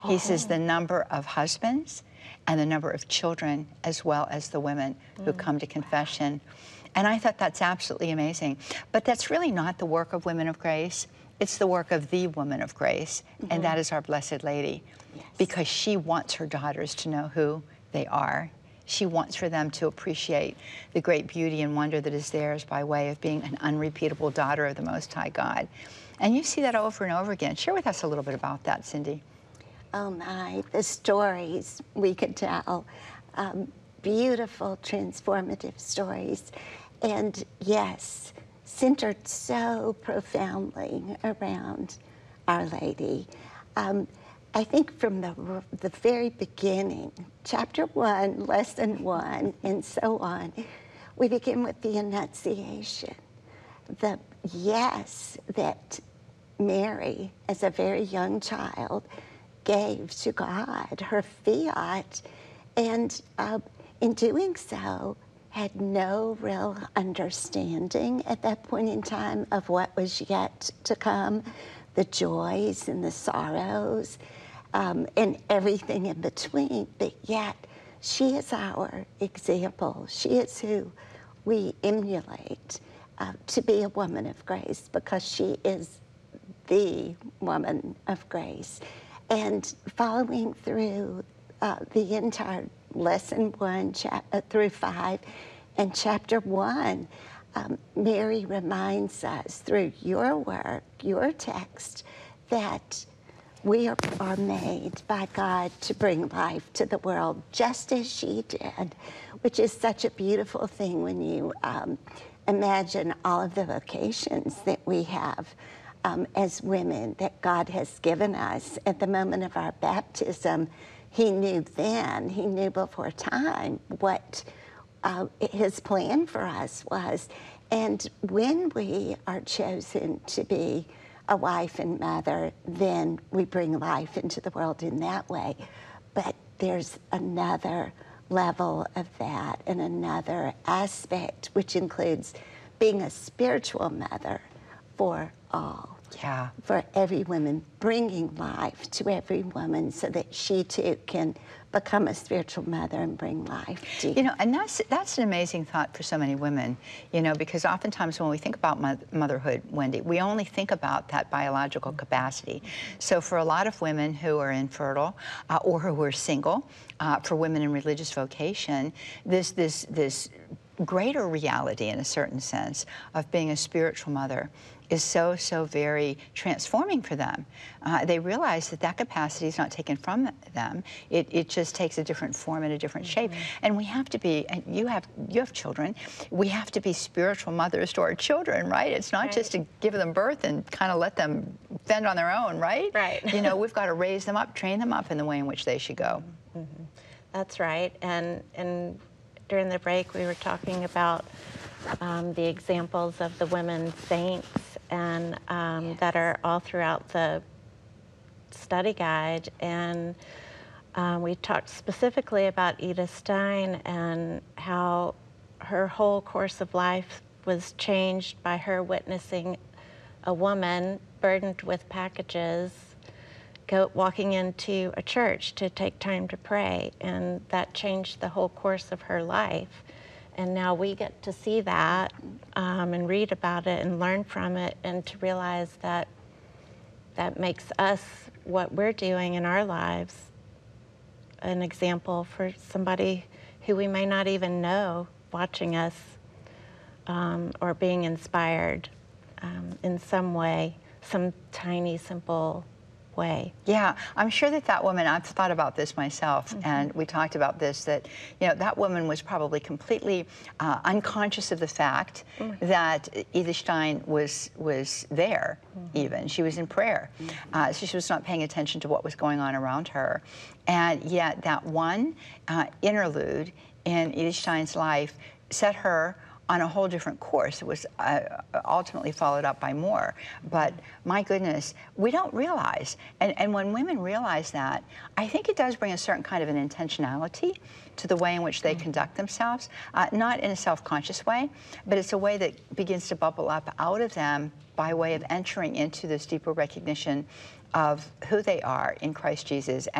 He says the number of husbands and the number of children, as well as the women who come to confession. And I thought that's absolutely amazing. But that's really not the work of Women of Grace. It's the work of the Woman of Grace, and that is our Blessed Lady, because she wants her daughters to know who they are. She wants for them to appreciate the great beauty and wonder that is theirs by way of being an unrepeatable daughter of the Most High God. And you see that over and over again. Share with us a little bit about that, Cindy. Oh my, the stories we could tell. Beautiful, transformative stories. And yes, centered so profoundly around Our Lady. I think from the very beginning, chapter 1, lesson 1, and so on, we begin with the Annunciation. The yes that Mary, as a very young child, gave to God, her fiat, and in doing so, had no real understanding at that point in time of what was yet to come, the joys and the sorrows, and everything in between. But yet, she is our example. She is who we emulate to be a woman of grace, because she is the woman of grace. And following through the entire lesson 1 through 5 and chapter 1, Mary reminds us through your work, your text, that we are made by God to bring life to the world just as she did, which is such a beautiful thing when you imagine all of the vocations that we have as women that God has given us. At the moment of our baptism, he knew then, he knew before time what his plan for us was. And when we are chosen to be a wife and mother, then we bring life into the world in that way. But there's another level of that and another aspect, which includes being a spiritual mother for all. Yeah. For every woman, bringing life to every woman so that she too can become a spiritual mother and bring life to you know, and that's an amazing thought for so many women, you know, because oftentimes when we think about motherhood, Wendy, we only think about that biological capacity. So for a lot of women who are infertile or who are single, for women in religious vocation, this greater reality, in a certain sense, of being a spiritual mother is so very transforming for them. They realize that that capacity is not taken from them. It just takes a different form and a different shape. And we have to be, and you have children, we have to be spiritual mothers to our children, right? It's not just to give them birth and kind of let them fend on their own, right? Right. You know, we've got to raise them up, train them up in the way in which they should go. That's right. And during the break, we were talking about the examples of the women saints and that are all throughout the study guide. And we talked specifically about Edith Stein and how her whole course of life was changed by her witnessing a woman burdened with packages walking into a church to take time to pray, and that changed the whole course of her life. And now we get to see that and read about it and learn from it, and to realize that that makes us, what we're doing in our lives, an example for somebody who we may not even know watching us or being inspired in some way, some tiny, simple way. Yeah, I'm sure that woman, I've thought about this myself, and we talked about this, that, you know, that woman was probably completely unconscious of the fact that Edith Stein was there, even. She was in prayer. So she was not paying attention to what was going on around her. And yet that one interlude in Edith Stein's life set her on a whole different course. It was ultimately followed up by more. But my goodness, we don't realize. And when women realize that, I think it does bring a certain kind of an intentionality to the way in which they conduct themselves, not in a self-conscious way, but it's a way that begins to bubble up out of them by way of entering into this deeper recognition of who they are in Christ Jesus.